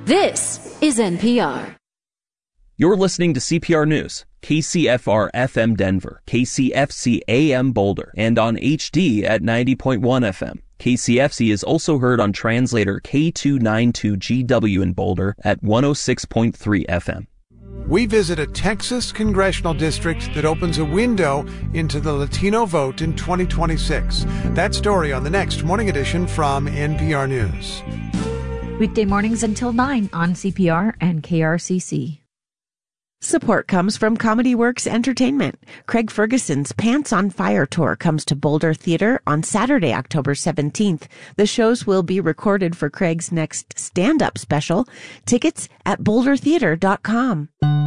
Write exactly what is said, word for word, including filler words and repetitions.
This is N P R. You're listening to C P R News, K C F R F M Denver, K C F C A M Boulder, and on H D at ninety point one F M. K C F C is also heard on translator K two ninety-two G W in Boulder at one oh six point three F M. We visit a Texas congressional district that opens a window into the Latino vote in twenty twenty-six. That story on the next Morning Edition from N P R News. Weekday mornings until nine on C P R and K R C C. Support comes from Comedy Works Entertainment. Craig Ferguson's Pants on Fire tour comes to Boulder Theater on Saturday, October seventeenth. The shows will be recorded for Craig's next stand-up special. Tickets at boulder theater dot com.